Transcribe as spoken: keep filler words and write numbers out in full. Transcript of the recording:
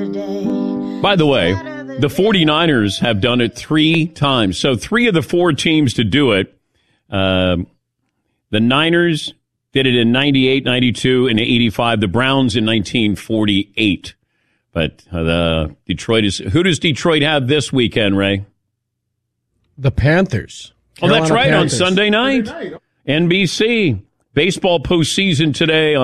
By the way, the 49ers have done it three times. So three of the four teams to do it. Uh, the Niners did it in ninety-eight, ninety-two, and eighty-five. The Browns in nineteen forty-eight. But uh, the Detroit is. Who does Detroit have this weekend, Ray? The Panthers. Oh, that's right, Panthers. on Sunday night. Sunday night. N B C. Baseball postseason today on